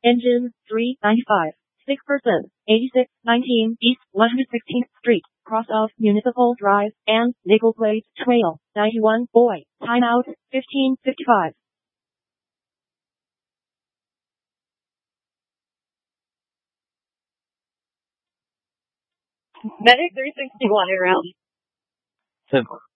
Engine 395. 6%. 8619 East 116th Street. Cross of Municipal Drive and Nickel Plate Trail. 91 Boy. Timeout 15:55. Medic 361 around.